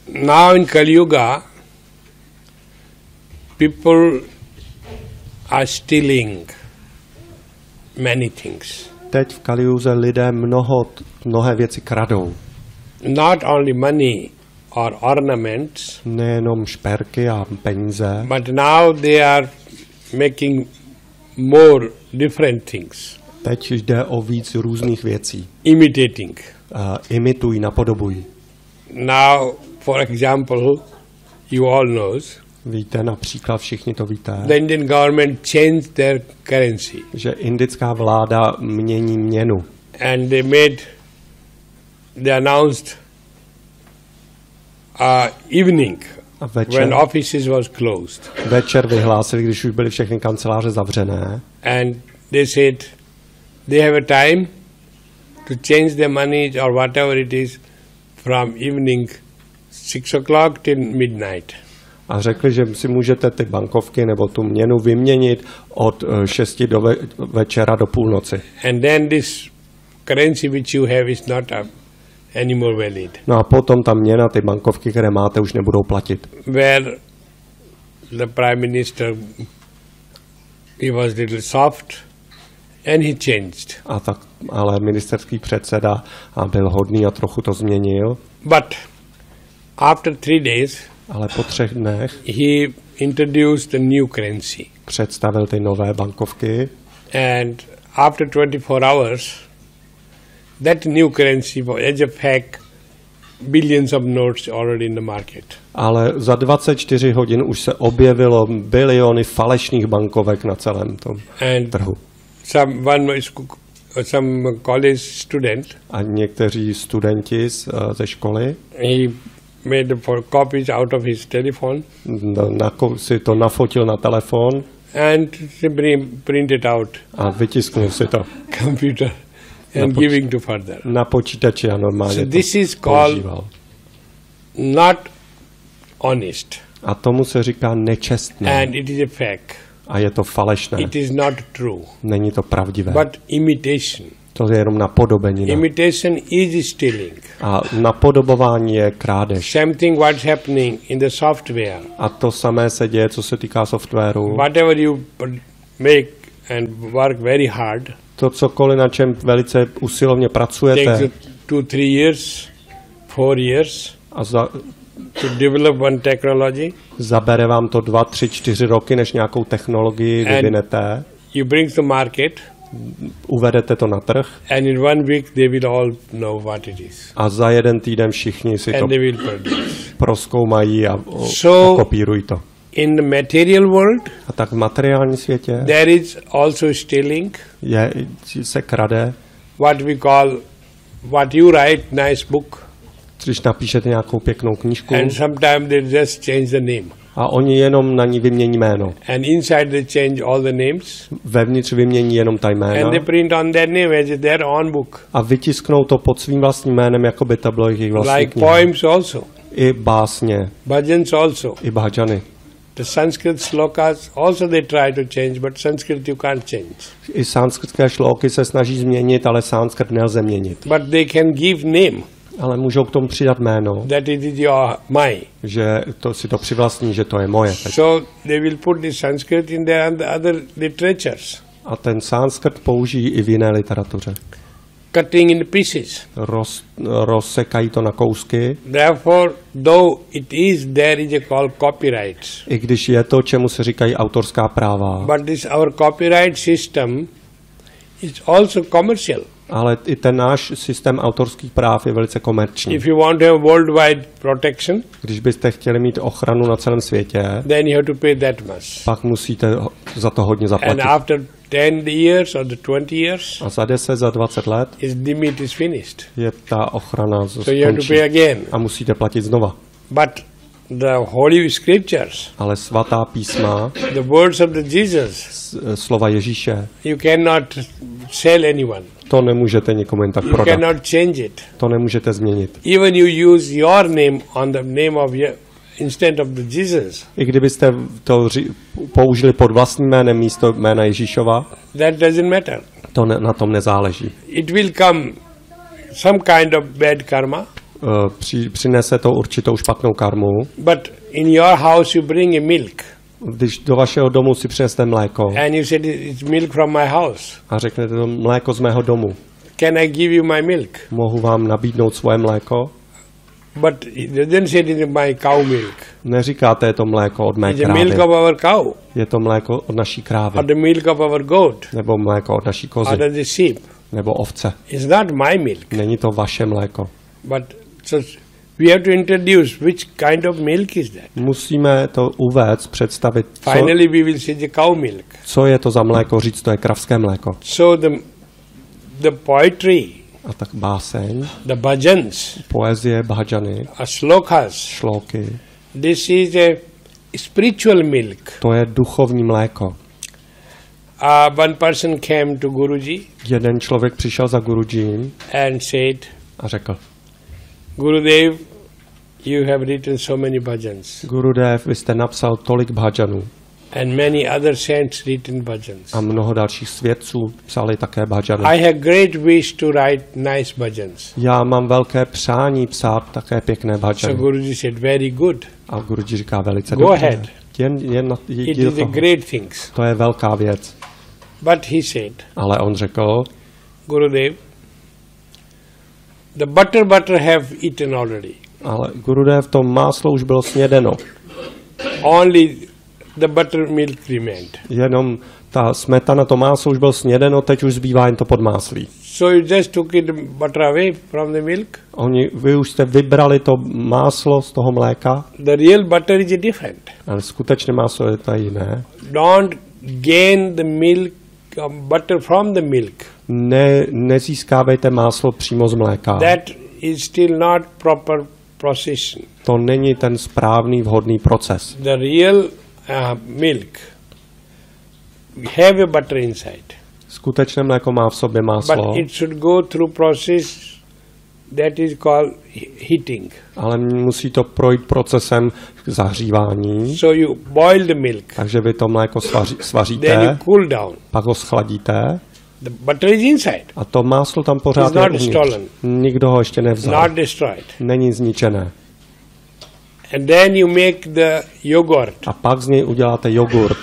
Now in Kali Yuga, people are stealing many things. Teď v Kaliuze lidé mnohé věci kradou. Not only money or ornaments, Nejenom šperky a peníze, but now they are making more different things. teď jde o víc různých věcí. Imitating. Imitují, napodobují. Now, for example, you all knows, Víte, například všichni to víte, the Indian government changed their currency že indická vláda mění měnu. and they announced evening A when offices was closed, večer vyhlásili, když už byly všechny kanceláře zavřené, and they said they have a time to change their money or whatever it is from evening 6 o'clock till midnight. a řekli, že si můžete ty bankovky nebo tu měnu vyměnit od 6 do večera do půlnoci. And then this currency which you have is not anymore valid. No a potom ta měna, ty bankovky, které máte, už nebudou platit. Where the Prime Minister, he was little soft and he changed. Ale ministerský předseda byl hodný a trochu to změnil. But after 3 days, Ale po 3 dnech he introduced a new currency. představil ty nové bankovky And after 24 hours, that new currency, as a fact, billions of notes already in the market. ale za 24 hodin už se objevilo biliony falešných bankovek na celém tom trhu. Some college student, A někteří studenti ze školy he made copies out of his telephone si to nafotil na telefon and simply print it out a vytisknul si to computer and giving to further. na počítači a normálně So to this is called používal. not honest, A tomu se říká nečestné. and it is a fake. A je to falešné. It is not true, Není to pravdivé. but imitation. To je jenom napodobenina. Imitation is stealing. A napodobování je krádež. Same thing what's happening in the software. A to samé se děje, co se týká softwaru. Whatever you make and work very hard, To cokoliv, na čem velice usilovně takes pracujete you 2, 3 years, 4 years a to develop one technology, zabere vám to 2, 3, 4 roky, než nějakou technologii vyvinete, you bring to market, uvedete to na trh and in 1 week they will all know what it is, a za 1 týden všichni si to and they will produce. prozkoumají a So- kopírují to. In the material world, A tak v materiálním světě there is also stealing, se krade, what you write, nice book, když napíšete nějakou pěknou knížku and sometimes they just change the name. a oni jenom na ní vymění jméno. And inside they change all the names, Vevnitř vymění jenom ta jména and they print on their name as their own book. a vytisknou to pod svým vlastním jménem, jako by to bylo jejich vlastní Like kniha. poems also, I básně, bhajans also. i bhajany. The Sanskrit slokas also they try to change, but Sanskrit you can't change. I sanskritské šlóky se snaží změnit, ale sanskrt nelze měnit. But they can give name Ale můžou k tomu přidat jméno, that it is your my. že to si to přivlastní, že to je moje. So they will put the Sanskrit in their and the other literatures. A ten sanskrt použijí i v jiné literatuře. Cutting in pieces. Rozsekají to na kousky, Therefore, though it is there is a called copyrights. i když je to, čemu se říkají autorská práva. But this our copyright system is also commercial. Ale i ten náš systém autorských práv je velice komerční. If you want to have worldwide protection, Když byste chtěli mít ochranu na celém světě, then you have to pay that much. pak musíte za to hodně And zaplatit. after 10 years or the 20 years, A za 10, za 20 let its limit is finished. je ta ochrana So you have to skončí. pay again. A musíte platit znova. But the Holy Scriptures, Ale svatá písma, the words of the Jesus, slova Ježíše, you cannot sell anyone. to nemůžete nikomu jen tak You prodat. cannot change it. To nemůžete změnit. Even you use your name on the name of instead of the Jesus, I kdybyste to použili pod vlastním jménem místo jména Ježíšova, that doesn't matter. to na tom nezáleží. It will come some kind of bad karma, přinese to určitou špatnou karmu. But in your house you bring a milk. Když do vašeho domu si přinesete mléko And you said it's milk from my house. a řeknete to mléko z mého domu, Can I give you my milk? mohu vám nabídnout svoje mléko? But it doesn't say it's my cow milk. Neříkáte, je to mléko od mé It's the milk krávy. of our cow, Je to mléko od naší krávy. or the milk of our goat, Nebo mléko od naší kozy. or the sheep. Nebo ovce. It's not my milk. Není to vaše mléko. But so we have to introduce which kind of milk is that. Musíme to uvést, představit, Finally, we will say the cow milk. co je to za mléko, říct, to je kravské mléko. So the poetry, A tak báseň, the bhajans, poezie, bhajany, slokas, šlóky, this is a spiritual milk. to je duchovní mléko. One person came to Guruji Jeden člověk přišel za Gurujím and said, a řekl, Gurudev, you have written so many bhajans, Gurudev, vy jste napsal tolik bhajanů and many other saints written bhajans. a mnoho dalších svědců psali také bhajany. I have great wish to write nice bhajans. Já mám velké přání psát také pěkné So bhajany. Guruji said, very good. A Guruji říká velice Go dobře. ahead. It Jdi do is a toho. great things. To je velká věc. But he said, Ale on řekl, Gurudev, the butter have eaten already. ale Gurudev, to máslo už bylo snědeno. Only the buttermilk remained. Jenom ta smetana, to máslo už bylo snědeno, teď už zbývá jen to podmáslí. So you just took the butter away from the milk. Vy už jste vybrali to máslo z toho mléka, The real butter is different. ale skutečné máslo je to jiné. Don't gain the milk, butter from the milk. Nezískávejte máslo přímo z mléka. That is still not proper procession. To není ten správný, vhodný proces. The real milk have a butter inside. Skutečné mléko má v sobě máslo, But it should go through process that is called heating. ale musí to projít procesem zahřívání. So you boil the milk, Takže vy to mléko then you svaříte, cool down. pak ho schladíte The butter is inside, a to máslo tam pořád It's je not uvnitř. stolen. Nikdo ho ještě nevzal. not destroyed. Není zničené. And then you make the yogurt. A pak z něj uděláte jogurt.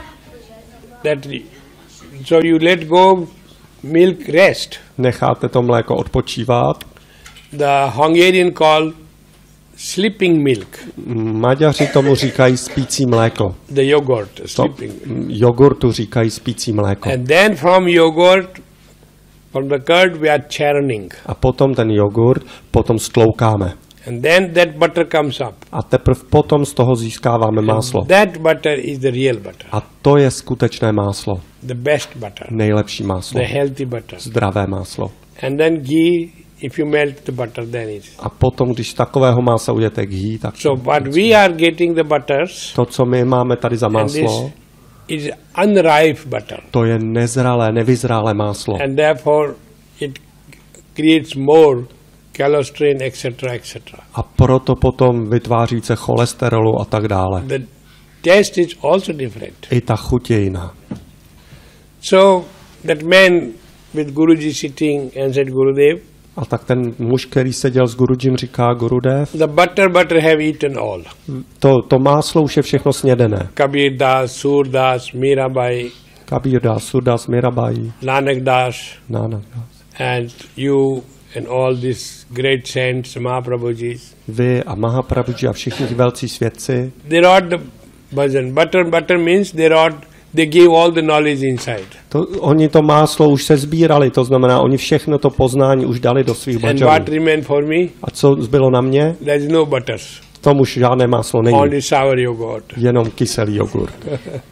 So you let go milk rest. Necháte to mléko odpočívat. The Hungarian call sleeping milk, Maďaři tomu říkají spící mléko. the yogurt, To, sleeping. jogurtu říkají spící mléko. And then from yogurt, from the curd we are churning. A potom ten jogurt potom stloukáme. And then that butter comes up. A teprve potom z toho získáváme máslo. That butter is the real butter, A to je skutečné máslo. the best butter, Nejlepší máslo. the healthy butter. Zdravé máslo. And then ghee, if you melt the butter, then it's. A potom, když z takového masa uděláte ghee, tak So what we are getting the butters, to, co my máme tady za and máslo, this is unripe butter. to je nezralé, nevyzrálé máslo. And therefore it creates more cholesterol, etc., etc. A proto potom vytváří se cholesterolu a tak dále. The taste is also different. I ta chuť je jiná. So that man with Guruji sitting and said, Gurudev, A tak ten muž, který seděl s Gurujím, říká Gurudev, the butter have eaten all. to máslo už je všechno snědené. Kabir Das, Sur Das, Mirabai, Kabir Das, Surdas, Mirabai, Nanak Das, Nanak, and you and all these great saints, Mahaprabhujis. vy a Mahaprabhuji a všichni velcí svědci, They wrote the bhajan. Butter means they gave all the knowledge inside. Oni to máslo už se sbírali, to znamená, oni všechno to poznání už dali do svých And bhajanů. what remained for me? A co zbylo na mě? There is no butters, V tom už žádné máslo není, only sour yogurt. jenom kyselý jogurt.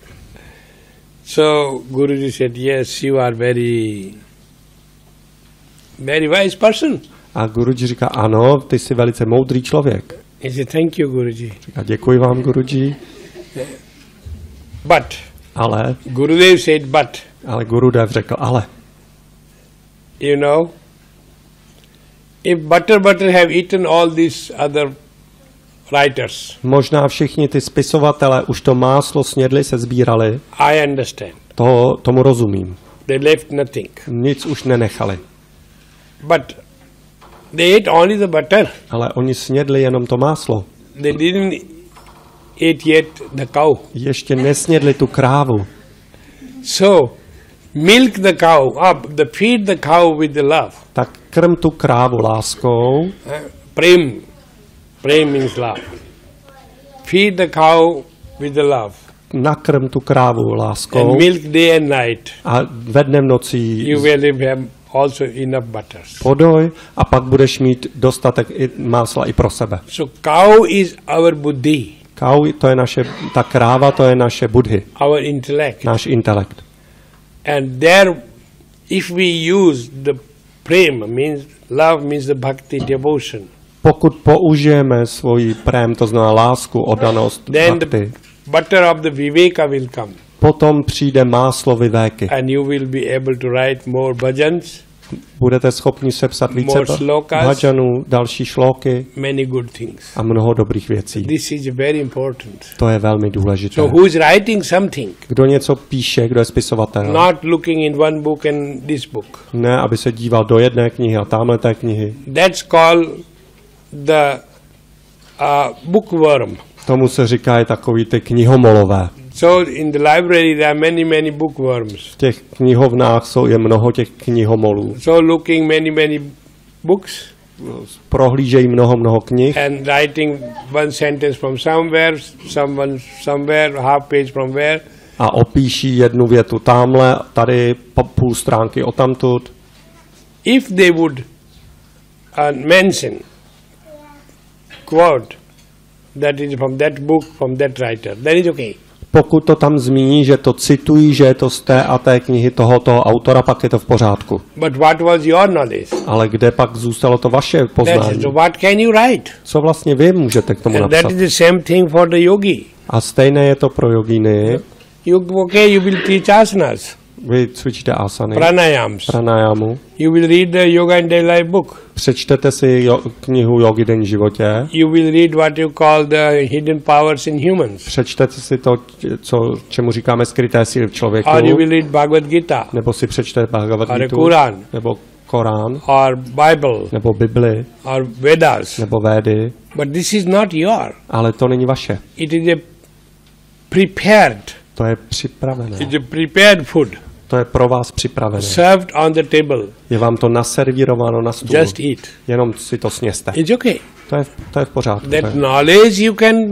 So Guruji said, yes, you are very wise person. A Guruji říká, ano, ty jsi velice moudrý člověk. He said, thank you, Guruji. Říká, děkuji vám, Guruji, But, ale Gurudev said, but, Gurudev řekl, ale, you know, if butter have eaten all these other writers, možná všichni ty spisovatelé už to máslo snědli, se sbírali, I understand. tomu rozumím. They left nothing. Nic už nenechali. But They ate only the butter. Ale oni snědli jenom to máslo. They didn't eat yet the cow. Ještě nesnědli tu krávu. So, milk the cow up, feed the cow with the love. Tak krm tu krávu láskou. Prem means love. Feed the cow with the love. Nakrm tu krávu láskou. And milk day and night. A ve dnem nocí You will have also enough butters. podoj a pak budeš mít dostatek másla i pro sebe. So cow is our buddhi. Kau, to je ta kráva, to je naše buddhi, Our intellect. náš intelekt. And there, if we use the prem, love means the bhakti, devotion. Pokud použijeme svoji prém, to znamená lásku, oddanost, Then the bhakti, butter of the viveka will come. potom přijde máslo vivéky. And you will be able to write more bhajans, Budete schopni sepsat více more slokas, bhajanů, další šlóky many good things. a mnoho dobrých věcí. This is very important. To je velmi důležité. So who is writing something? Kdo něco píše, kdo je spisovatel, Not looking in one book and this book. ne, aby se díval do jedné knihy a tamhleté knihy. That's called the bookworm. Tomu se říká i takový ty knihomolové. So in the library there are many bookworms. V těch knihovnách je mnoho těch knihomolů. So looking many books Prohlížejí mnoho knih and writing one sentence from somewhere, half page from where. a opíší jednu větu tamhle, tady půl stránky odtamtud. If they would mention, quote, that is from that book, from that writer, then it's okay. Pokud to tam zmíní, že to citují, že je to z té a té knihy tohoto autora, pak je to v pořádku. But what was your knowledge? Ale kde pak zůstalo to vaše poznání? So what can you write? Co vlastně vy můžete k tomu And that napsat? is the same thing for the yogi. A stejné je to pro jogíny. You will teach asanas, Vy cvičíte asany, pranayams. pranayamu, You will read the Yoga and Daily Life book. přečtete si knihu Jogi denní životě, You will read what you call the hidden powers in humans. přečtete si to, čemu říkáme skryté síly v člověku, Or you will read Bhagavad Gita, nebo si přečtete Bhagavad or a Gitu, Quran, nebo Korán, or Bible, nebo Bibli, or Vedas. nebo Védy, But this is not your. ale to není vaše. It is a prepared. To je připravené. It's a prepared food To je pro vás připravené. served on the table. Je vám to naservírováno na stůl. Just eat. Jenom si to sněste. It's okay. To je v pořádku. That knowledge you can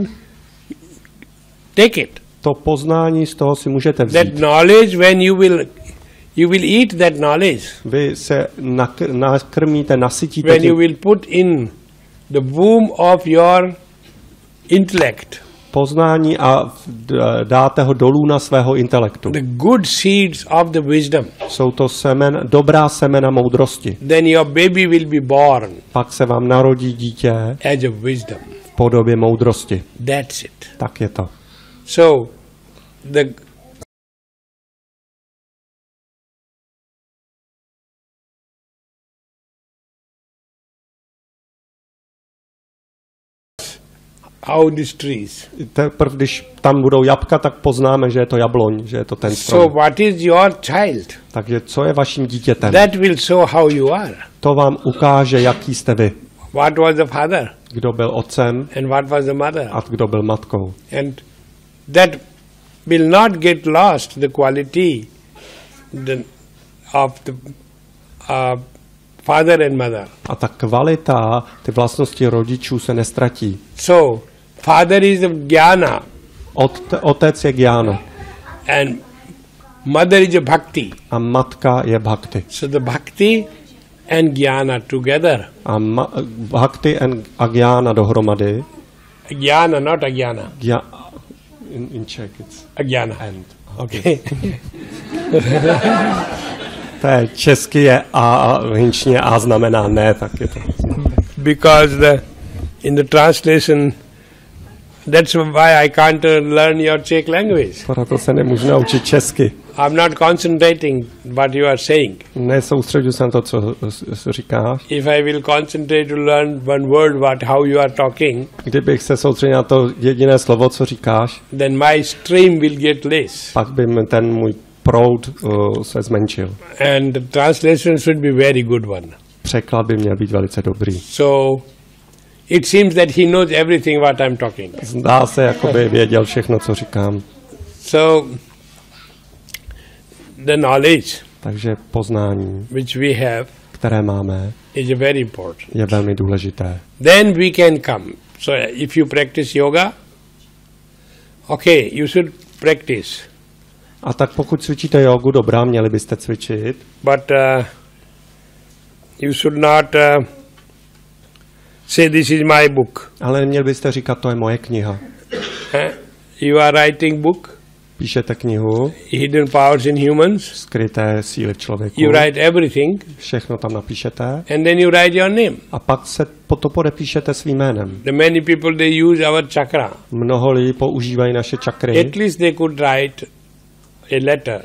take it. To poznání z toho si můžete That vzít. knowledge, when you will eat that knowledge, Vy se nakrmíte, nasytíte when you tím will put in the womb of your intellect poznání a dáte ho dolů na svého intelektu. the good seeds of the wisdom, Jsou to dobrá semena moudrosti. then your baby will be born Pak se vám narodí dítě as a wisdom. v podobě moudrosti. That's it. Tak je to. So, how these trees. Teprve, když tam budou jabka, tak poznáme, že je to jabloň, že je to ten So strom. what is your child? Takže co je vaším dítětem? That will show how you are. To vám ukáže, jaký jste vy. What was the father Kdo byl otcem and what was the mother? a kdo byl matkou. And that will not get lost, the quality of the father and mother. A ta kvalita, ty vlastnosti rodičů se nestratí. So, father is the jnana Otec je gyána and mother is a bhakti. a matka je bhakti. So the bhakti and jnana together. A bhakti a gyána dohromady. Jnana, not ajnana. In Czech it's Ajnana. and. Okay. To je česky je a v hinčtině a znamená ne, tak je to. Because in the translation, that's why I can't learn your Czech language. Proto se nemůžu naučit česky. I'm not concentrating what you are saying. Nesoustředuji se na to, co říkáš. If I will concentrate to learn one word, how you are talking, Kdybych se soustředil na to jediné slovo, co říkáš, then my stream will get less. pak by ten můj proud se zmenšil. And the translation should be very good one. překlad by měl být velice dobrý. So it seems that he knows everything what I'm talking. Zdá se, jako by věděl všechno, co říkám. So the knowledge Takže poznání, which we have které máme, is very important. je velmi důležité. Then we can come. So if you practice yoga, okay, you should practice. A tak pokud cvičíte jogu, dobrá, měli byste cvičit, But you should not say this is my book. ale neměli byste říkat, to je moje kniha. You are writing book, Píšete knihu, Hidden Powers in Humans. skryté síly v člověku, You write everything, všechno tam napíšete and then you write your name. a pak se po to podepíšete svým jménem. The many people they use our chakra. Mnoho lidí používají naše čakry, At least they could write a letter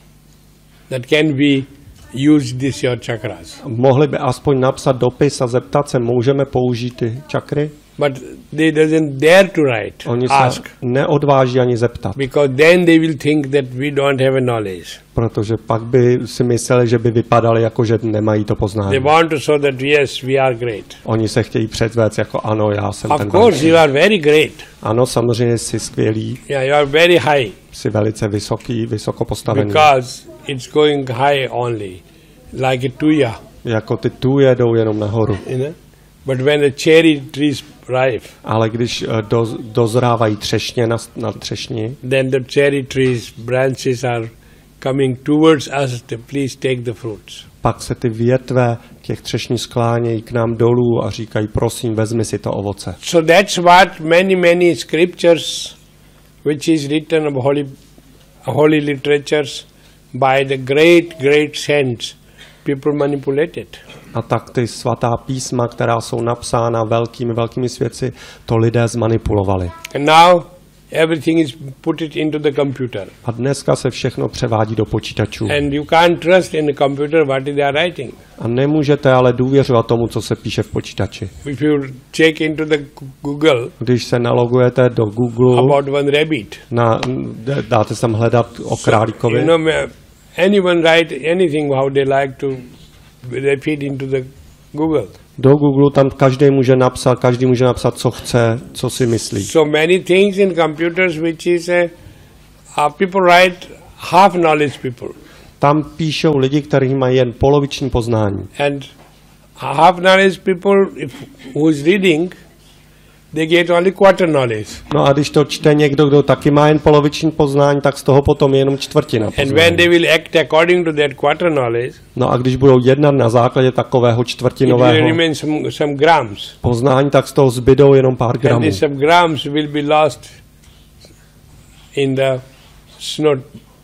that can be used this your chakras. mohli by aspoň napsat dopis a zeptat se, můžeme použít ty čakry? But they doesn't dare to write, Oni se ask, neodváží ani zeptat, because then they will think that we don't have a knowledge. protože pak by si mysleli, že by vypadali jako, že nemají to They poznání. want to show that yes, we are great. Oni se chtějí předvést jako ano, já jsem Of ten course, velký. you are very great. Ano, samozřejmě jsi skvělý, Yeah, you are very high jsi velice vysoký, vysoko postavený. because it's going high only, like a tuya, Jako ty tu jedou jenom nahoru. you know. But when the cherry trees ripe, Ale když dozrávají třešně na třešni, then the cherry trees branches are coming towards us to please take the fruits. pak se ty větve těch třešní sklánějí k nám dolů a říkají, prosím, vezmi si to ovoce. So that's what many scriptures which is written of holy literatures by the great saints, people manipulated. A tak ty svatá písma, která jsou napsána velkými svědci, to lidé zmanipulovali. And now everything is put it into the computer. A dneska se všechno převádí do počítačů. And you can't trust in the computer what they are writing. A nemůžete ale důvěřovat tomu, co se píše v počítači. If you check into the Google Když se nalogujete do Google, about one rabbit, dáte se tam hledat o králíkovi, you know, anyone write anything how they like to repeat into the Google. do Google tam každý může napsat, co chce, co si myslí. So many things in computers which is people write half knowledge people. Tam píšou lidi, kteří mají jen poloviční poznání. And half knowledge people who is reading, they get only quarter knowledge. No a když to čte někdo, kdo taky má jen poloviční poznání, tak z toho potom je jenom čtvrtina And when poznání. they will act according to that quarter knowledge, No a když budou jednat na základě takového it will čtvrtinového remain some grams. poznání, tak z toho zbydou jenom pár And gramů. these some grams will be lost in the snow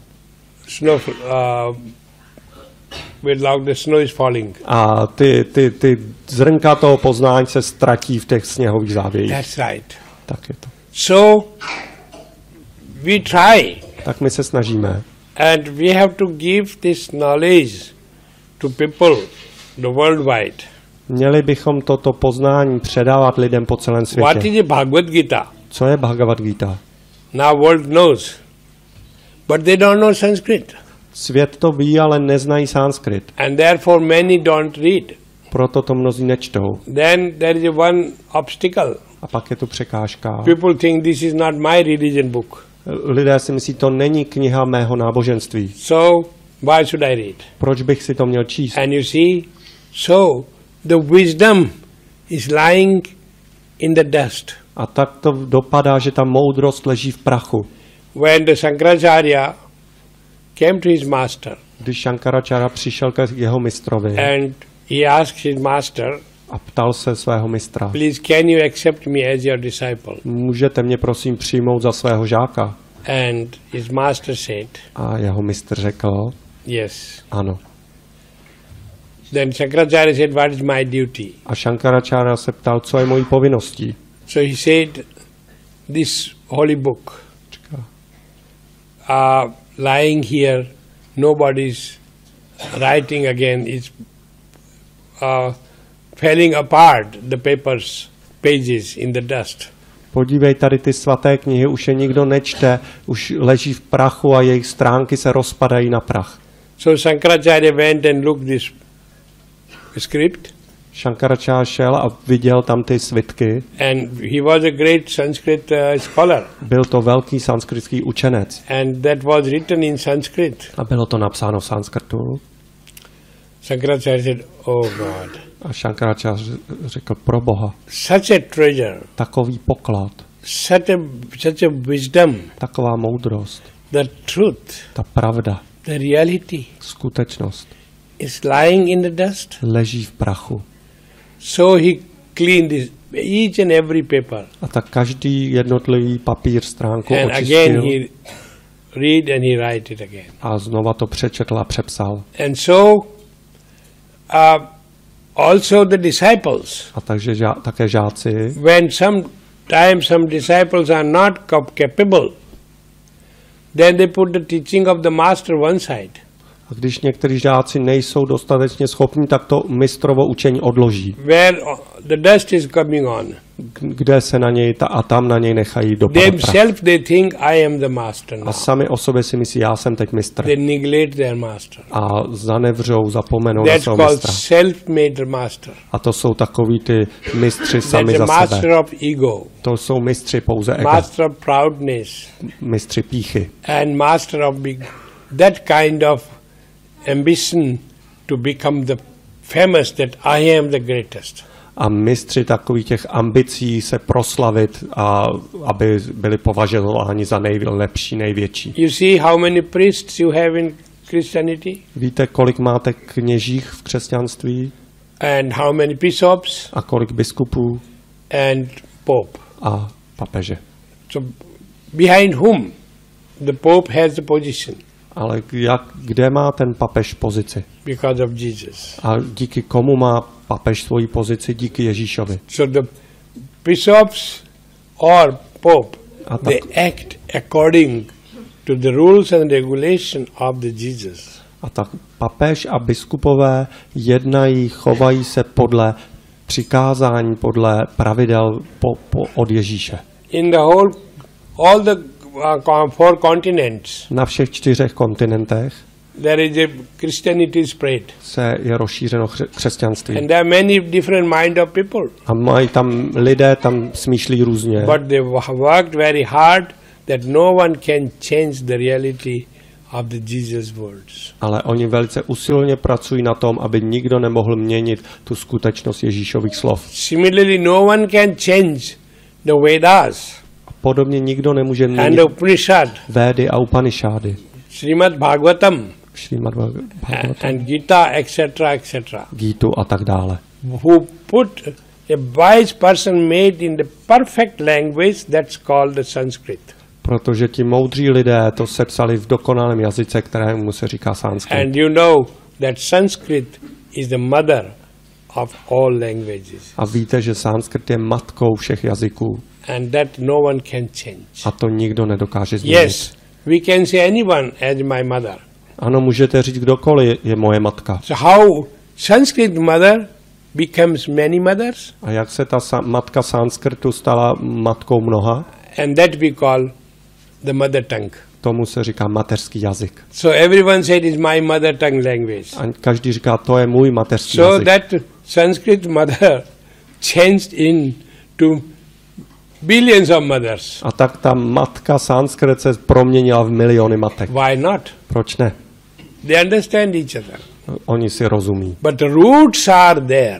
without the snow is falling. A ty zrnka toho poznání se ztratí v těch sněhových závějích. That's right. Tak je to. So we try, Tak my se snažíme. and we have to give this knowledge to people, the worldwide. Měli bychom toto poznání předávat lidem po celém What světě. is the Bhagavad Gita? Co je Bhagavad Gita? Now world knows, but they don't know Sanskrit, Svět to ví, ale neznají sanskrit. and therefore many don't read. Proto to mnozí nečtou. Then there is one obstacle. A pak je tu překážka. People think this is not my religion book, Lidé si myslí, to není kniha mého náboženství. so why should I read? Proč bych si to měl číst? And you see, so the wisdom is lying in the dust. A tak to dopadá, že ta moudrost leží v prachu. When the Shankaracharya came to his master Když Shankaracharya přišel k jeho mistrovi and he asked his master, a ptal se svého mistra, please can you accept me as your disciple? můžete mě prosím přijmout za svého žáka? And his master said, A jeho mistr řekl, yes. ano. Then Shankaracharya said, what is my duty? A Shankaracharya se ptal, co je mojí povinností. So he said, this holy book lying here, nobody's writing again, it's falling apart, the pages in the dust. Podívej, tady ty svaté knihy už je nikdo nečte, už leží v prachu a jejich stránky se rozpadají na prach. So Shankaracharya went and looked this script. Shankaracharya šel a viděl tam ty svitky. And he was a great Sanskrit scholar. Byl to velký sanskritský učenec. And that was written in Sanskrit. A bylo to napsáno v sanskrtu. Shankaracharya said, "Oh God, A Shankaracharya řekl, pro Boha, such a treasure, takový poklad, such a wisdom, taková moudrost, the truth, ta pravda, the reality skutečnost is lying in the dust." leží v prachu. So he cleaned each and every paper. A tak každý jednotlivý papír stránku And again očistil he read and he write it again. a znova to přečetl a přepsal. And so also the disciples, A takže také žáci, when sometimes some disciples are not capable, then they put the teaching of the master one side. a když někteří žáci nejsou dostatečně schopní, tak to mistrovo učení odloží, Where the dust is coming on. kde se na něj a tam na něj nechají dopadat prach. Themselves they think I am the master now. A sami o sobě si myslí, já jsem teď mistr. They neglect their master. A zanevřou, zapomenou na That's svého called mistra. self-made master. A to jsou takový ty mistři sami That's za a master sebe. of ego, To jsou mistři pouze ego, master of proudness, mistři pýchy. and master of that kind of ambition to become the famous, that I am the greatest. A mistři takových těch ambicí se proslavit a aby byli považováni za nejlepší, největší. You see how many priests you have in Christianity Víte, kolik máte kněžích v křesťanství and how many bishops a kolik biskupů and pope. a papeže. So behind whom the pope has the position? Ale kde má ten papež pozici? Because of Jesus. A díky komu má papež svoji pozici? Díky Ježíšovi. So the bishops or pope, A they act according to the rules and regulation of the Jesus. A tak papež a biskupové jednají, chovají se podle přikázání, podle pravidel od Ježíše. In the whole, all the 4 continents, Na všech 4 kontinentech there is a Christianity spread. je rozšířeno křesťanství. And there are many different mind of people. A mají tam lidé, tam smýšlí různě. But they worked very hard that no one can change the reality of the Jesus words. Ale oni velice usilovně pracují na tom, aby nikdo nemohl měnit tu skutečnost Ježíšových slov. Similarly, no one can change the Vedas Podobně nikdo nemůže and měnit the Upanishad, Védy a Upanishády, Srimad Bhagavatam, Šrímad Bhagavatam, and Gita, etc., etc., Gítu a tak dále. who put a wise person made in the perfect language that's called the Sanskrit. Protože ti moudří lidé to sepsali v dokonalém jazyce, kterému se říká sanskrit. And you know that Sanskrit is the mother of all languages. A víte, že sanskrit je matkou všech jazyků. And that no one can change. A to nikdo nedokáže změnit. Yes, we can say anyone as my mother. Ano, můžete říct, kdokoliv je moje matka. So how Sanskrit mother becomes many mothers? A jak se ta matka sanskritu stala matkou mnoha? And that we call the mother tongue. Tomu se říká mateřský jazyk. So everyone said is my mother tongue language. A každý říká, to je můj mateřský So jazyk. that Sanskrit mother changed into billions of mothers. A tak ta matka sanskrit se proměnila v miliony matek. Why not? Proč ne? They understand each other. Oni si rozumí. But the roots are there.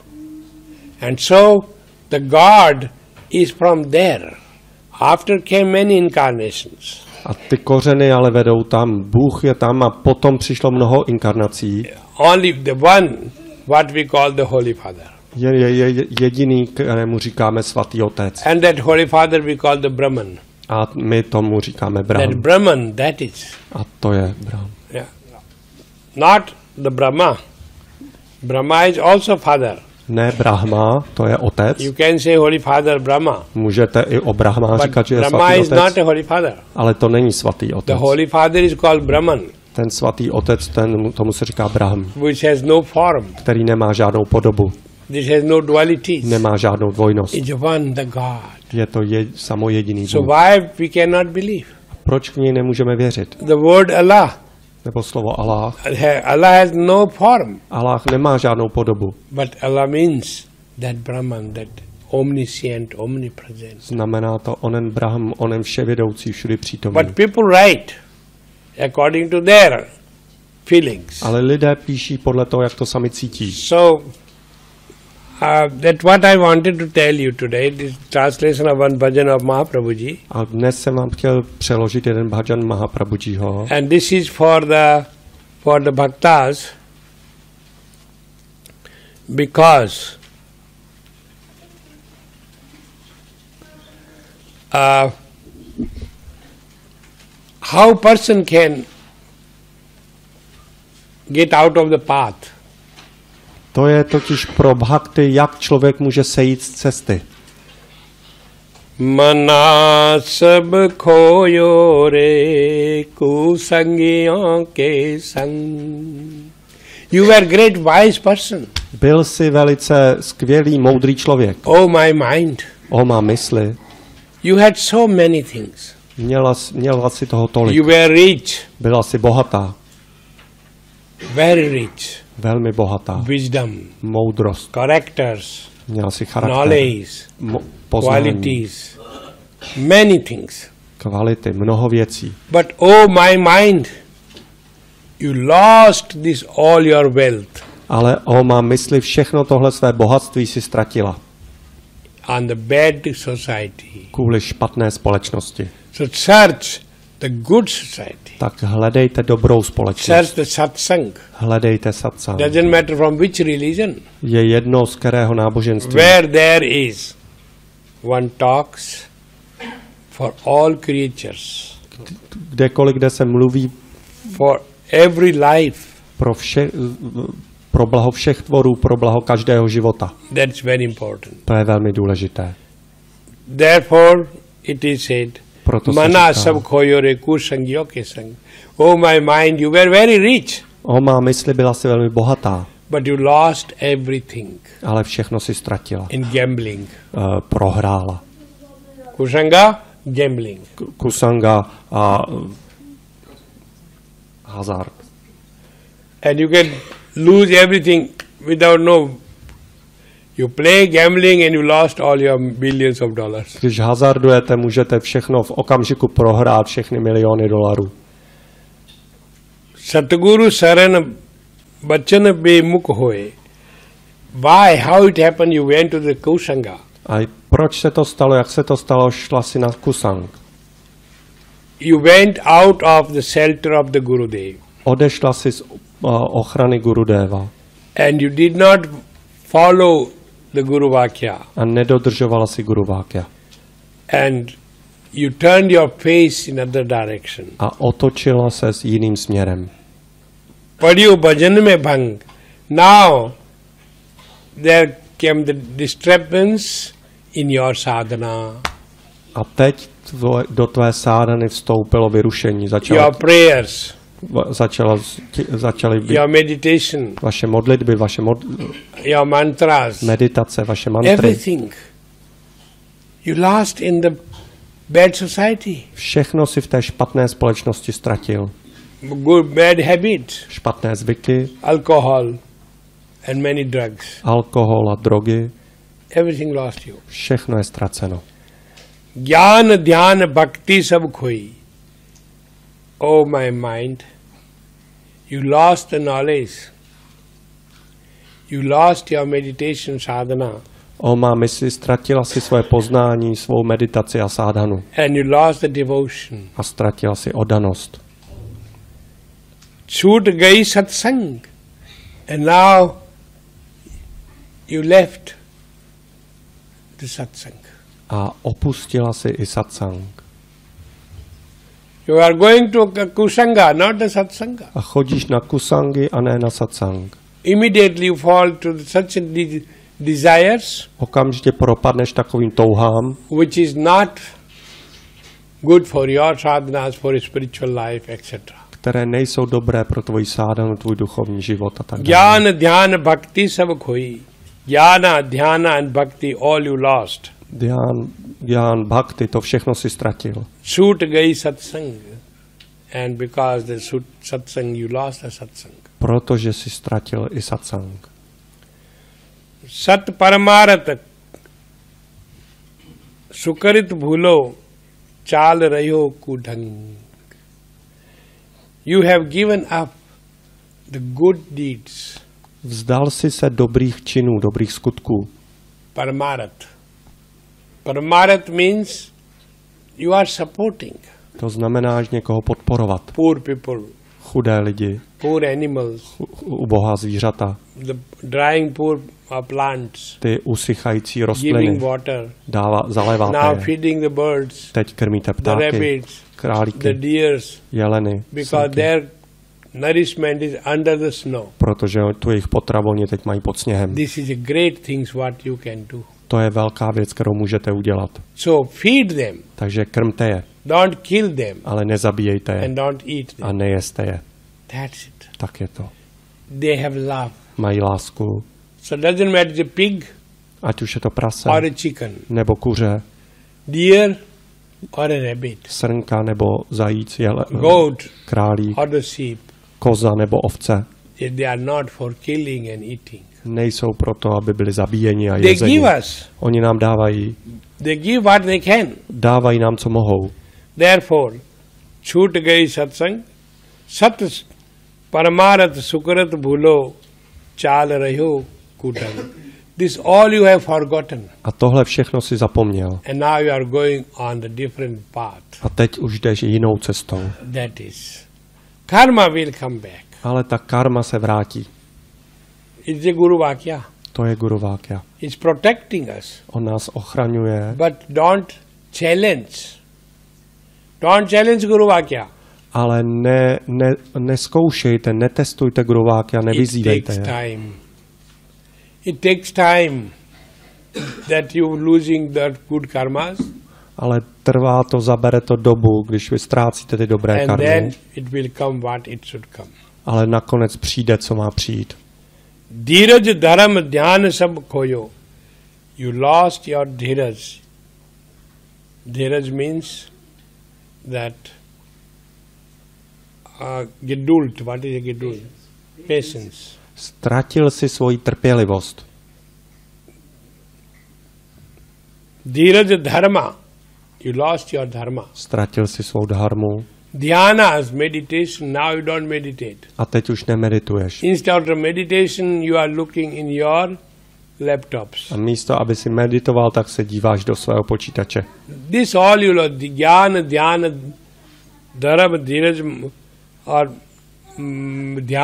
And so the God is from there. After came many incarnations. A ty kořeny ale vedou tam. Bůh je tam a potom přišlo mnoho inkarnací. Only the one, what we call the Holy Father. Je jediný, kterému říkáme svatý otec. And that Holy Father we call the Brahman. A my tomu říkáme That Brahm. Brahman, that is. A to je Brahm. Yeah. Not the Brahma. Brahma is also Father. Ne Brahma, to je otec. You can say Holy Father Brahma. Můžete i o Brahma But říkat, že je Brahma svatý is not otec, a Holy Father. ale to není svatý The otec. Holy Father is called Brahman, Ten svatý otec, tomu se říká Brahm, which has no form. který nemá žádnou podobu, This has no dualities. nemá žádnou dvojnost. It's one, the God. Je to samojediný So Bůh. why we cannot believe? Proč v něj nemůžeme věřit? The word Allah, nebo slovo Allah. Allah has no form. Allah nemá žádnou podobu. But Allah means that Brahman, that omniscient, omnipresent. Znamená to onen Brahm, onen vševědoucí, všudy přítomný. But people write according to their feelings. Ale lidé píší podle toho, jak to sami cítí. So, that's what I wanted to tell you today, this translation of one bhajan of Mahaprabhuji. A dnes jsem vám chtěl přeložit jeden bhajan Mahaprabhujiho. And this is for the bhaktas, because how person can get out of the path. To je totiž pro bhakty, jak člověk může sejít z cesty. Mana sab khoyo re kusangiyon ke sang. You were great wise person. Byl jsi velice skvělý, moudrý člověk. Oh my mind. O má mysli. You had so many things. Měla si toho tolik. You were rich. Byla si bohatá. Very rich. Velmi bohatá. Wisdom. Moudrost. Characters. Měla si charakter. Knowledge. Poznání. Qualities. Many things. Kvality, mnoho věcí. But oh my mind, you lost this all your wealth. Ale o má mysli, všechno tohle své bohatství si ztratila. On the bad society. Kvůli špatné společnosti. So search the good society. Tak hledejte dobrou společnost. Search the satsang. Hledejte satsang. Doesn't matter from which religion. Je jedno z kterého náboženství. Where there is one talks for all creatures. Kdekoliv, kde se mluví For every life. Pro blaho všech tvorů, pro blaho každého života. That's very important. To je velmi důležité. Therefore it is said, Mana sab khoyo re kusangyo ke sang. Oh my mind, you were very rich. O má mysli, byla si velmi bohatá. But you lost everything. Ale všechno si ztratila. In gambling. Prohrála. Kusanga, gambling. Kusanga a hazard. And you can lose everything without no. You play gambling and you lost all your billions of dollars. Když hazardujete, můžete všechno v okamžiku prohrát, všechny miliony dolarů. Satguru saran bachana bemukh hoye. Why? How it happened? You went to the Kusanga. A proč se to stalo? Jak se to stalo? Šla si na Kusang. You went out of the shelter of the Gurudev. Odešla si z ochrany Gurudeva. And you did not follow the Guru Vakya. A nedodržovala si Guru Vakya. And you turned your face in other direction. A otočila se s jiným směrem. Padyu bhajan mein bhang. Now there came the disturbance in your sadhana. A teď do tvé sádhany vstoupilo vyrušení. Your prayers. Začaly your meditation. Vaše modlitby, your mantras. Meditace, vaše mantry. Everything. You lost in the bad society. Všechno si v té špatné společnosti ztratil. Good, bad habits. Špatné zvyky. Alcohol and many drugs. Alkohol a drogy. Everything lost you. Všechno je ztraceno. Jnana, dhyana, bhakti sab khoi. Oh my mind, you lost the knowledge. You lost your meditation sadhana. O má mysli, ztratila si své poznání, svou meditaci a sádhanu. And you lost the devotion. A ztratila si oddanost. Chut gayi satsang. And now you left the satsang. A opustila si i satsang. You are going to Kusanga, not the satsanga. A chodíš na kusangy a ne na satsang. Immediately you fall to such desires. Okamžitě propadneš takovým touhám, which is not good for your sadhanas, for your spiritual life, etc. Které nejsou dobré pro tvoji sádhanu, tvůj duchovní život a tak dále. Jnana, dhyana, bhakti sab khoi. Jnana, dhyana and bhakti, all you lost. Dhyan, bhakti, to všechno si ztratil. Chut gayi satsang. And because the satsang, you lost the satsang. Protože si ztratil i satsang. Sat paramarat sukarit bhulo chal rayo kudhang. You have given up the good deeds. Vzdal si se dobrých činů, dobrých skutků. Paramarat. Paramarat means you are supporting To znamená, že někoho podporovat. poor people, Chudé lidi, poor animals, ubohá zvířata, the drying poor plants, ty usychající giving rostliny, water, zaléváte now je. feeding the birds, Teď krmíte the ptáky, rabbits, the králíky, deers, jeleny, because srnky, their nourishment is under the snow. protože tu jejich potravu oni teď mají pod sněhem. This is a great things what you can do. To je velká věc, kterou můžete udělat. So feed them, Takže krmte je, don't kill them, ale nezabíjejte je and don't eat a them. nejeste je. That's it. Tak je to. They have love. Mají lásku, So doesn't matter the pig ať už je to prase, or a chicken, nebo kuře, deer or a rabbit, srnka nebo zajíc, goat králík, or the sheep. koza nebo ovce. They are not for killing and eating. Nejsou proto, aby byli zabíjeni a They jezeni. give us. Oni nám They give what they can. dávají nám, co mohou. Therefore, छूट गई सत्संग सत परमारथ सुकरत भूलो चाल रहो Coulter. This all you have forgotten. A tohle všechno si zapomněl. And now you are going on the different path. A teď už jdeš jinou cestou. That is. Karma will come back. Ale ta karma se vrátí. It's a Guru Vakya. To je Guru Vákya. It's protecting us. On nás ochraňuje, But don't challenge. Don't challenge Guru Vakya. ale neskoušejte, netestujte Guru Vákya, It nevyzývejte takes je. time. It takes time that you losing that good karmas, Ale trvá to, zabere to dobu, když vy ztrácíte ty dobré and karmy. then it will come what it should come. Ale nakonec přijde, co má přijít. Dheeraj dharam dhyan sab khoyo. You lost your dheeraj. Dheeraj means that gedult. What is a gedult? Patience. Ztratil si svoji trpělivost. Dheeraj dharma. You lost your dharma. Ztratil si svou dharmu Dhyana is meditation. Now you don't meditate. a teď už nemedituješ. Instead of meditation, you are looking in your laptops. A místo, aby si meditoval, tak se díváš do svého počítače. This all you know, dhyana, dharma, dheeraj, or dhyan.